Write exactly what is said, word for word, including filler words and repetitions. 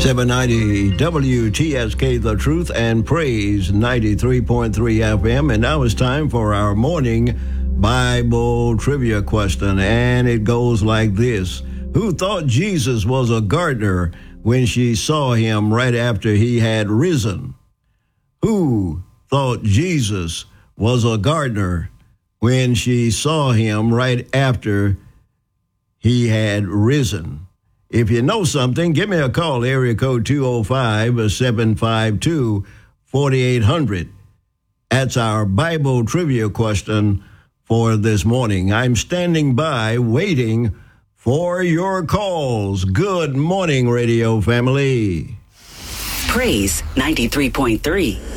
seven ninety W T S K, The Truth, and Praise ninety-three point three F M. And now it's time for our morning Bible trivia question. And it goes like this. Who thought Jesus was a gardener when she saw him right after he had risen? Who thought Jesus was a gardener when she saw him right after he had risen? If you know something, give me a call, area code two oh five, seven five two, four eight zero zero. That's our Bible trivia question for this morning. I'm standing by waiting for your calls. Good morning, radio family. Praise ninety-three point three.